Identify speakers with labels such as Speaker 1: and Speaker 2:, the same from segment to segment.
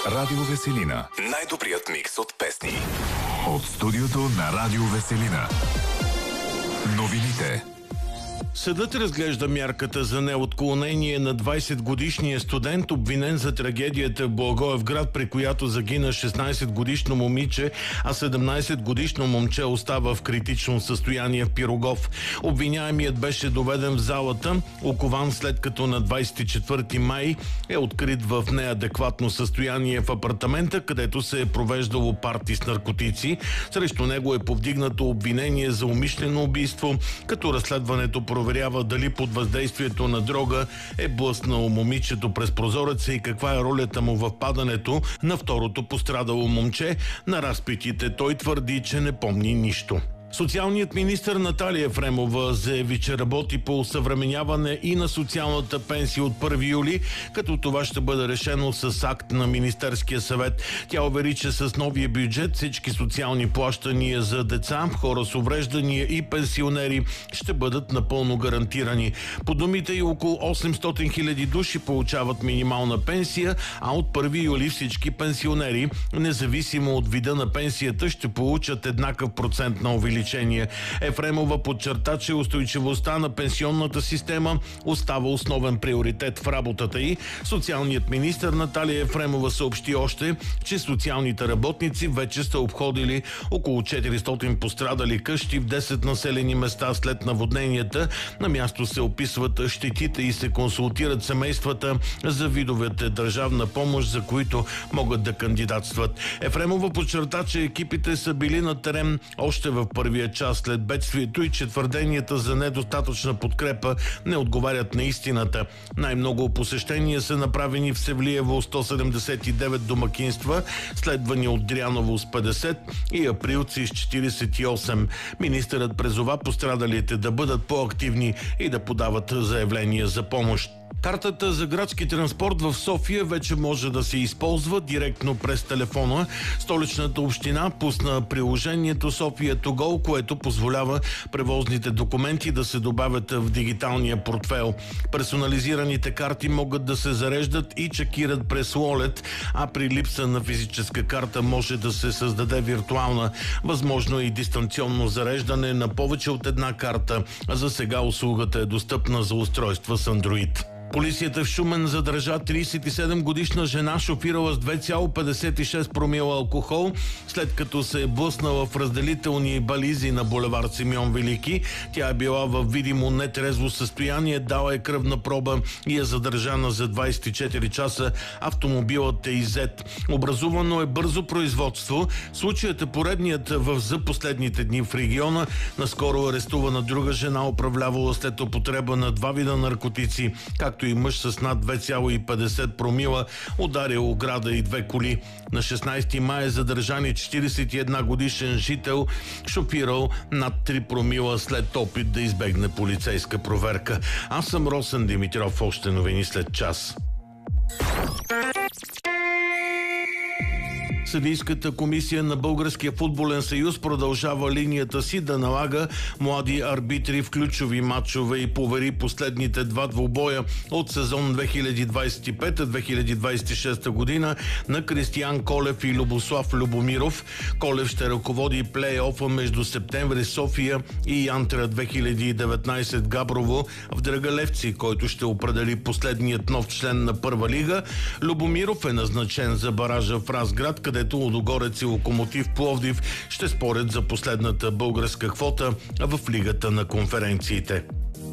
Speaker 1: Радио Веселина. Най-добрият микс от песни. От студиото на Радио Веселина. Новините.
Speaker 2: Съдът разглежда мярката за неотклонение на 20-годишния студент, обвинен за трагедията в Благоевград, при която загина 16-годишно момиче, а 17-годишно момче остава в критично състояние в Пирогов. Обвиняемият беше доведен в залата, окован след като на 24 май е открит в неадекватно състояние в апартамента, където се е провеждало парти с наркотици. Срещу него е повдигнато обвинение за умишлено убийство, като разследването проверява дали под въздействието на дрога е блъснало момичето през прозореца и каква е ролята му в падането на второто пострадало момче. На разпитите той твърди, че не помни нищо. Социалният министър Наталия Ефремова заяви, че работи по осъвременяване и на социалната пенсия от 1 юли, като това ще бъде решено с акт на Министерския съвет. Тя увери, че с новия бюджет всички социални плащания за деца, хора с увреждания и пенсионери ще бъдат напълно гарантирани. По думите и около 800 хиляди души получават минимална пенсия, а от 1 юли всички пенсионери, независимо от вида на пенсията, ще получат еднакъв процент на увеличение. Ефремова подчерта, че устойчивостта на пенсионната система остава основен приоритет в работата й. Социалният министър Наталия Ефремова съобщи още, че социалните работници вече са обходили около 400 пострадали къщи в 10 населени места след наводненията. На място се описват щетите и се консултират семействата за видовете държавна помощ, за които могат да кандидатстват. Ефремова подчерта, че екипите са били на терен още в първия час след бедствието и че твърденията за недостатъчна подкрепа не отговарят на истината. Най-много посещения са направени в Севлиево 179 домакинства, следвани от Дряново с 50 и Априлци с 48. Министърът призова пострадалите да бъдат по-активни и да подават заявления за помощ. Картата за градски транспорт в София вече може да се използва директно през телефона. Столичната община пусна приложението София To Go, което позволява превозните документи да се добавят в дигиталния портфейл. Персонализираните карти могат да се зареждат и чекират през Wallet, а при липса на физическа карта може да се създаде виртуална. Възможно е и дистанционно зареждане на повече от една карта. За сега услугата е достъпна за устройства с Android. Полицията в Шумен задържа 37-годишна жена, шофирала с 2,56 промила алкохол, след като се е блъснала в разделителни бализи на булевард Симеон Велики. Тя е била в видимо нетрезво състояние, дала е кръвна проба и е задържана за 24 часа. Автомобилът е иззет. Образувано е бързо производство. Случаят е поредният за последните дни в региона. Наскоро арестувана друга жена, управлявала след употреба на 2 вида наркотици, както и мъж с над 2,50 промила, ударил ограда и 2 коли. На 16 май е задържан 41 годишен жител, шофирал над 3 промила след опит да избегне полицейска проверка. Аз съм Росен Димитров, още новини след час. Съдийската комисия на Българския футболен съюз продължава линията си да налага млади арбитри в ключови матчове и повери последните 2 двубоя от сезон 2025-2026 година на Кристиян Колев и Любослав Любомиров. Колев ще ръководи плей-офа между Септември София и Янтра 2019 Габрово в Драгалевци, който ще определи последният нов член на първа лига. Любомиров е назначен за баража в Разград, където Лудогорец и Локомотив Пловдив ще спорят за последната българска квота в Лигата на конференциите.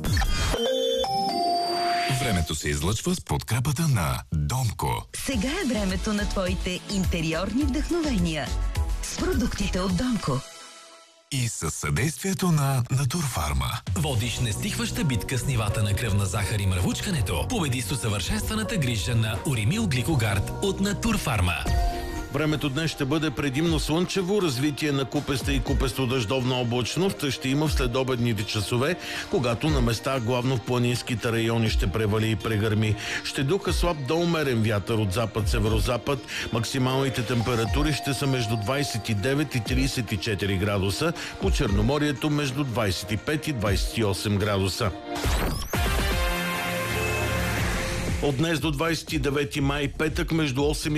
Speaker 1: Времето се излъчва с подкрепата на Донко.
Speaker 3: Сега е времето на твоите интериорни вдъхновения с продуктите от Донко.
Speaker 1: И със съдействието на Натурфарма.
Speaker 4: Водиш нестихваща битка с нивата на кръвна захар и мръвучкането. Победи с усъвършенстваната грижа на Уримил Гликогард от Натурфарма.
Speaker 2: Времето днес ще бъде предимно слънчево, развитие на купеста и купесто-дъждовна облачност ще има в следобедните часове, когато на места, главно в планинските райони, ще превали и прегърми. Ще духа слаб до умерен вятър от запад-северозапад. Максималните температури ще са между 29 и 34 градуса, по Черноморието между 25 и 28 градуса. От днес до 29 май, петък, между 8 и